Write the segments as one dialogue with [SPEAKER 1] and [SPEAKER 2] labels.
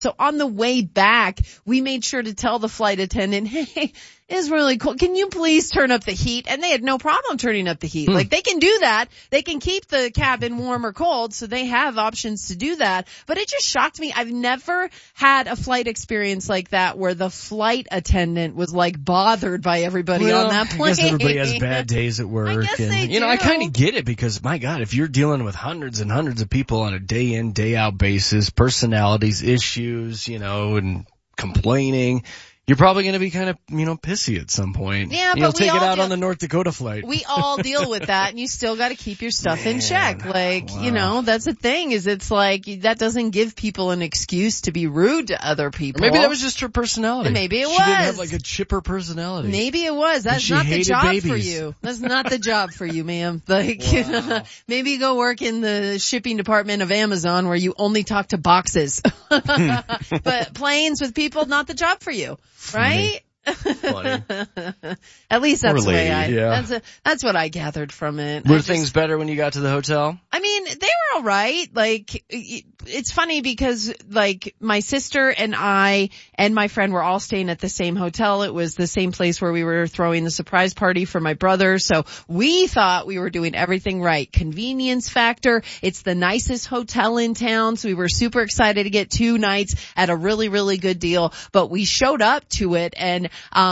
[SPEAKER 1] So on the way back, we made sure to tell the flight attendant, hey, it's really cool. Can you please turn up the heat? And they had no problem turning up the heat. Like, they can do that. They can keep the cabin warm or cold, so they have options to do that. But it just shocked me. I've never had a flight experience like that where the flight attendant was, like, bothered by everybody on that plane.
[SPEAKER 2] I guess everybody has bad days at work.
[SPEAKER 1] I guess they do.
[SPEAKER 2] I kind of get it because, my God, if you're dealing with hundreds and hundreds of people on a day in, day out basis, personalities, issues, and complaining, you're probably going to be kind of, pissy at some point.
[SPEAKER 1] Yeah,
[SPEAKER 2] You'll
[SPEAKER 1] but
[SPEAKER 2] take it out on the North Dakota flight.
[SPEAKER 1] We all deal with that, and you still got to keep your stuff in check. Like,
[SPEAKER 2] wow.
[SPEAKER 1] That's the thing, is it's like, that doesn't give people an excuse to be rude to other people.
[SPEAKER 2] Or maybe that was just her personality.
[SPEAKER 1] Maybe it was.
[SPEAKER 2] She didn't have like a chipper personality.
[SPEAKER 1] Maybe it was. That's not the job for you. That's not the job for you, ma'am. Like, wow. Maybe go work in the shipping department of Amazon where you only talk to boxes. But planes with people, not the job for you. Right?
[SPEAKER 2] Funny.
[SPEAKER 1] At least that's the way
[SPEAKER 2] that's
[SPEAKER 1] what I gathered from it.
[SPEAKER 2] Were things better when you got to the hotel?
[SPEAKER 1] I mean, they were all right. Like, it's funny because, like, my sister and I and my friend were all staying at the same hotel. It was the same place where we were throwing the surprise party for my brother. So we thought we were doing everything right. Convenience factor. It's the nicest hotel in town. So we were super excited to get 2 nights at a really, really good deal. But we showed up to it and,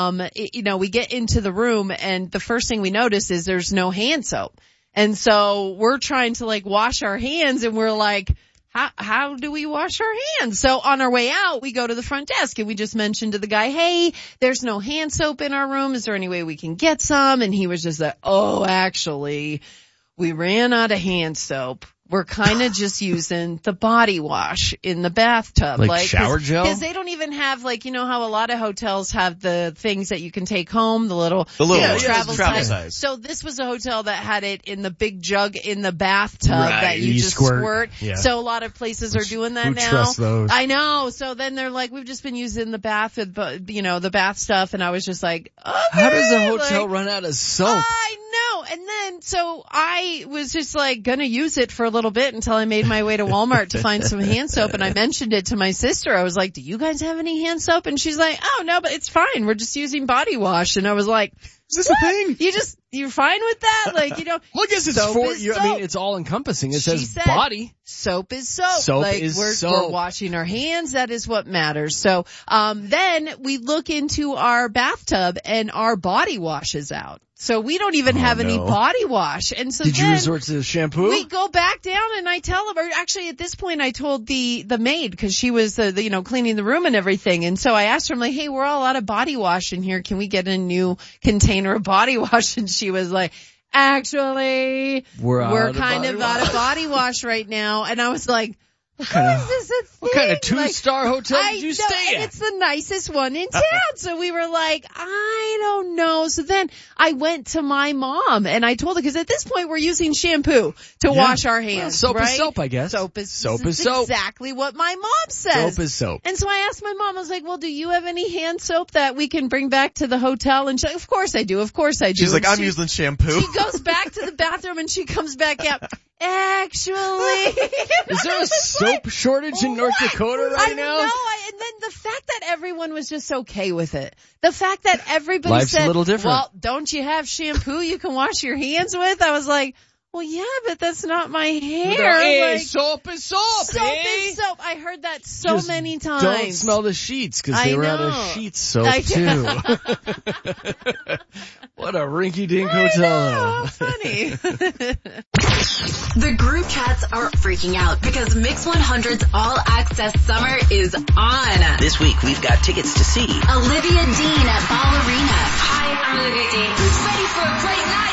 [SPEAKER 1] we get into the room and the first thing we notice is there's no hand soap. And so we're trying to, like, wash our hands and we're like, how do we wash our hands? So on our way out, we go to the front desk and we just mentioned to the guy, hey, there's no hand soap in our room. Is there any way we can get some? And he was just like, oh, actually, we ran out of hand soap. We're kind of just using the body wash in the bathtub.
[SPEAKER 2] Like shower gel?
[SPEAKER 1] Because they don't even have, like, how a lot of hotels have the things that you can take home, the little travel size. So this was a hotel that had it in the big jug in the bathtub that you just squirt. Yeah. So a lot of places are doing that now.
[SPEAKER 2] Who trusts those?
[SPEAKER 1] I know. So then they're like, we've just been using the bath, the bath stuff. And I was just like, okay.
[SPEAKER 2] How does a hotel run out of soap?
[SPEAKER 1] I know. And then, so I was just like gonna use it for a little bit until I made my way to Walmart to find some hand soap. And I mentioned it to my sister. I was like, do you guys have any hand soap? And she's like, oh no, but it's fine. We're just using body wash. And I was like,
[SPEAKER 2] is this a thing?
[SPEAKER 1] You're fine with that? Like,
[SPEAKER 2] well, I guess it's for you. I mean, it's all encompassing. It says body.
[SPEAKER 1] Soap is soap.
[SPEAKER 2] Soap
[SPEAKER 1] like,
[SPEAKER 2] is soap.
[SPEAKER 1] We're washing our hands. That is what matters. So, then we look into our bathtub and our body wash is out. So we don't even have any body wash. And so
[SPEAKER 2] did you resort to shampoo?
[SPEAKER 1] We go back down and I tell her, actually at this point I told the maid because she was, cleaning the room and everything. And so I asked her, I'm like, hey, we're all out of body wash in here. Can we get a new container of body wash? And she was like, actually, we're kind of out of body wash right now. And I was like, how is this a thing?
[SPEAKER 2] What kind of 2-star hotel did you stay at?
[SPEAKER 1] It's the nicest one in town. So we were like, I don't know. So then I went to my mom and I told her, because at this point we're using shampoo to wash our hands.
[SPEAKER 2] Well, soap
[SPEAKER 1] right?
[SPEAKER 2] is soap, I guess.
[SPEAKER 1] Soap is soap. Exactly what my mom says.
[SPEAKER 2] Soap is soap.
[SPEAKER 1] And so I asked my mom, I was like, well, do you have any hand soap that we can bring back to the hotel? And she's like, of course I do. Of course I do.
[SPEAKER 3] She's like, I'm using shampoo.
[SPEAKER 1] She goes back to the bathroom and she comes back out. Actually,
[SPEAKER 2] is there a soap shortage in North Dakota right now?
[SPEAKER 1] And then the fact that everyone was just okay with it. The fact that everybody
[SPEAKER 2] Life's
[SPEAKER 1] said,
[SPEAKER 2] a little different.
[SPEAKER 1] well, don't you have shampoo you can wash your hands with? I was like, well, yeah, but that's not my hair.
[SPEAKER 2] Like, soap is soap.
[SPEAKER 1] Soap is soap. I heard that so many times.
[SPEAKER 2] Don't smell the sheets because they were out of sheet soap too. What a rinky-dink hotel.
[SPEAKER 1] Funny.
[SPEAKER 4] The group chats are freaking out because Mix 100's All Access Summer is on.
[SPEAKER 5] This week we've got tickets to see
[SPEAKER 4] Olivia Dean at Ballerina.
[SPEAKER 6] Hi, I'm Olivia Dean. Ready for a great night.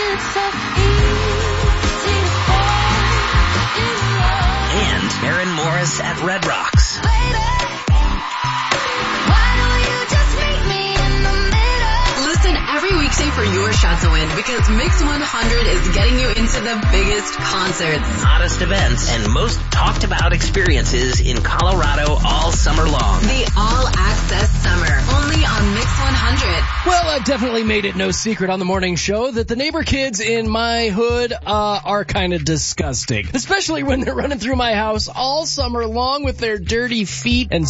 [SPEAKER 5] and Aaron Morris at Red Rocks.
[SPEAKER 4] Listen every weekday for your shot to win because Mix 100 is getting you into the biggest concerts,
[SPEAKER 5] hottest events, and most talked about experiences in Colorado all summer long.
[SPEAKER 4] The All Access Summer, only on Mix 100. 100.
[SPEAKER 2] Well, I've definitely made it no secret on the morning show that the neighbor kids in my hood are kind of disgusting. Especially when they're running through my house all summer long with their dirty feet and